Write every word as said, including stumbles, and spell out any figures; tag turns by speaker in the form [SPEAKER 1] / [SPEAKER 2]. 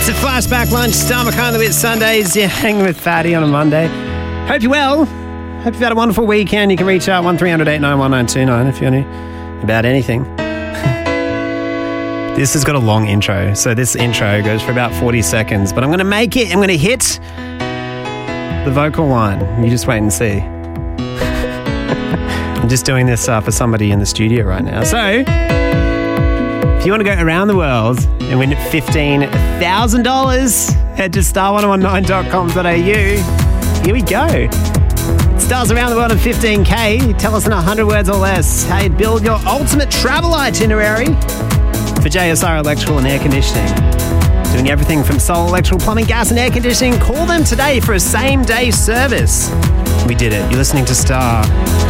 [SPEAKER 1] It's a flashback lunch. Star McConnell with Sundays. You're hanging with Fatty on a Monday. Hope you're well. Hope you've had a wonderful weekend. You can reach out one three hundred eight nine one nine two nine if you're new about anything. This has got a long intro, so this intro goes for about forty seconds, but I'm going to make it. I'm going to hit the vocal line. You just wait and see. I'm just doing this uh, for somebody in the studio right now. So, if you want to go around the world and win fifteen thousand dollars, head to star one oh one nine dot com dot a u. Here we go. Stars around the world in fifteen K. Tell us in one hundred words or less how you'd build your ultimate travel itinerary for J S R Electrical and Air Conditioning. Doing everything from solar, electrical, plumbing, gas and air conditioning. Call them today for a same-day service. We did it. You're listening to Star.